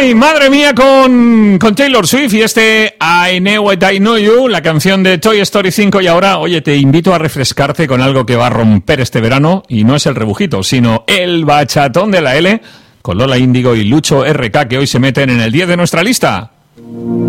Ay, madre mía, con Taylor Swift y I Know It, I Know You, la canción de Toy Story 5. Y ahora, oye, te invito a refrescarte con algo que va a romper este verano. Y no es el rebujito, sino el bachatón de la L, con Lola Índigo y Lucho RK, que hoy se meten en el 10 de nuestra lista.